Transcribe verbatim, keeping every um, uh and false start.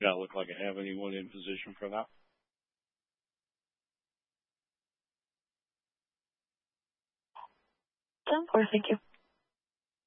not look like I have anyone in position for that. Ten four, thank you.